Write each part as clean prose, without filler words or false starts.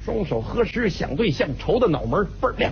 双手合十想对象，愁的脑门倍儿亮。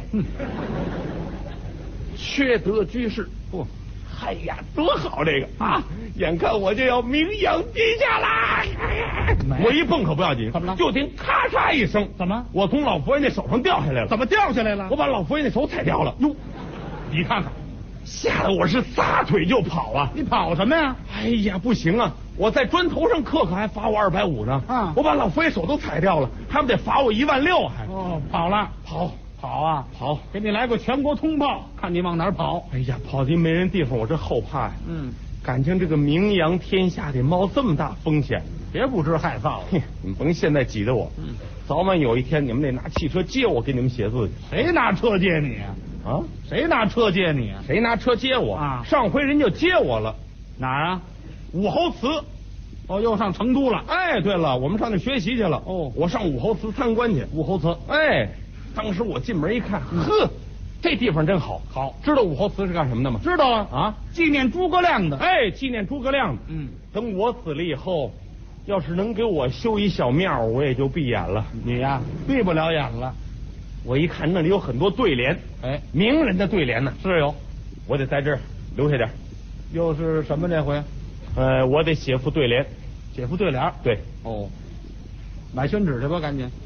缺德居士，不，哎呀，多好这个啊！眼看我就要名扬天下啦！我一蹦可不要紧， 怎么了？ 就听咔嚓一声， 怎么？ 我从老佛爷那手上掉下来了。 怎么掉下来了？ 我把老佛爷那手踩掉了。哟， 你看看， 吓得我是撒腿就跑啊！ 你跑什么呀？ 哎呀，不行啊！我在砖头上刻还罚我250呢。 啊！ 我把老佛爷手都踩掉了，他们得罚我16000还。 哦，跑了，跑啊！ 跑！ 给你来个全国通报，看你往哪儿跑。 哎呀，跑进没人地方，我这后怕呀。感情这个名扬天下得冒这么大风险， 别不知害臊了。 你们甭现在挤着我。早晚有一天你们得拿汽车接我，给你们写字去。 谁拿车接你啊？ 啊？ 谁拿车接你啊？ 谁拿车接我啊？ 上回人就接我了。 哪儿啊？ 武侯祠。 哦，又上成都了。 哎，对了，我们上那学习去了。 哦， 我上武侯祠参观去。 武侯祠。 哎，当时我进门一看，呵，这地方真好。 好， 知道武侯祠是干什么的吗？ 知道啊。 啊， 纪念诸葛亮的。 哎，纪念诸葛亮的。等我死了以后，要是能给我修一小庙，我也就闭眼了。 你呀，闭不了眼了。 我一看那里有很多对联， 哎， 名人的对联呢。 是有， 我得在这儿留下点。 又是什么这回？ 我得写副对联。 写副对联。 对。 哦，买宣纸去吧，赶紧。